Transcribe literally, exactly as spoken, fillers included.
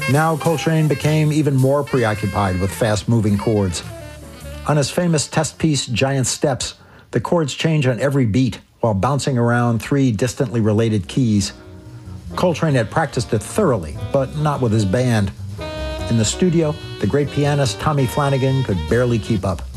Now Coltrane became even more preoccupied with fast-moving chords. On his famous test piece, Giant Steps, the chords change on every beat while bouncing around three distantly related keys. Coltrane had practiced it thoroughly, but not with his band. In the studio, the great pianist Tommy Flanagan could barely keep up.